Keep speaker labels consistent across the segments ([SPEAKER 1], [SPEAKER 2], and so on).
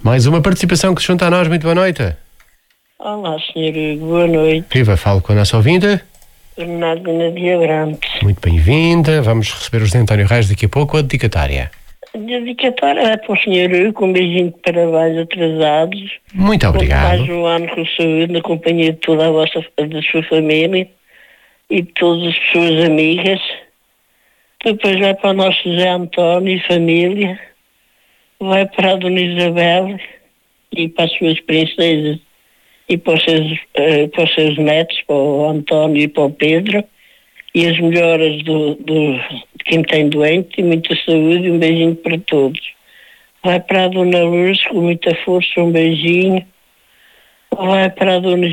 [SPEAKER 1] Mais uma participação que se junta a nós. Muito boa noite.
[SPEAKER 2] Olá, Sr. Hugo, boa noite.
[SPEAKER 1] Viva, falo com a nossa ouvinte.
[SPEAKER 2] Bernardina Diabrante.
[SPEAKER 1] Muito bem-vinda. Vamos receber o José António Reis daqui a pouco. A dedicatória.
[SPEAKER 2] A dedicatória é para o Sr. Hugo, com um beijinho de parabéns atrasados.
[SPEAKER 1] Muito obrigado.
[SPEAKER 2] Mais um ano com saúde, na companhia de toda da sua família e de todas as pessoas amigas. Depois vai para o nosso José António e família. Vai para a Dona Isabel e para as suas princesas e para os seus netos, para o António e para o Pedro, e as melhoras de quem tem doente, e muita saúde, e um beijinho para todos. Vai para a Dona Lourdes com muita força, um beijinho. Vai para a Dona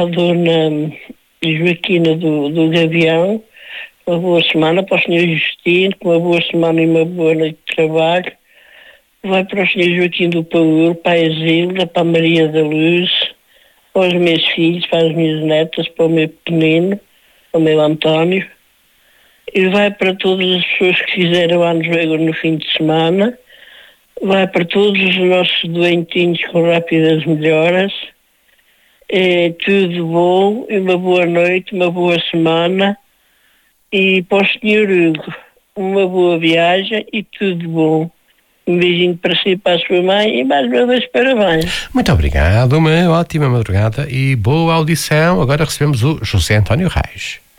[SPEAKER 2] Joaquina do Gavião, uma boa semana. Para o Sr. Justino, com uma boa semana e uma boa noite de trabalho. Vai para o Sr. Joaquim do Paúr, para a Isilda, para a Maria da Luz, para os meus filhos, para as minhas netas, para o meu pequenino, para o meu António. E vai para todas as pessoas que fizeram anos agora no fim de semana. Vai para todos os nossos doentinhos com rápidas melhoras. É tudo bom, e uma boa noite, uma boa semana. E para o Sr. Hugo, uma boa viagem e tudo bom. Um beijinho para si e para a sua mãe e mais uma vez parabéns.
[SPEAKER 1] Muito obrigado, uma ótima madrugada e boa audição. Agora recebemos o José António Reis.